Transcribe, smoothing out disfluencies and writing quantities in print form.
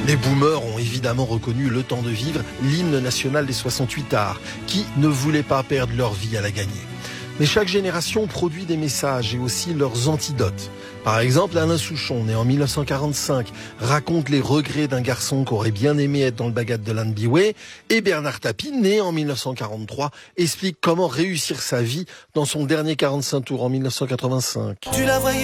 Les boomers ont évidemment reconnu Le Temps de vivre, l'hymne national des 68 arts, qui ne voulaient pas perdre leur vie à la gagner. Mais chaque génération produit des messages et aussi leurs antidotes. Par exemple, Alain Souchon, né en 1945, raconte les regrets d'un garçon qui aurait bien aimé être dans le bagat de Lan Biway. Et Bernard Tapie, né en 1943, explique comment réussir sa vie dans son dernier 45 tours en 1985.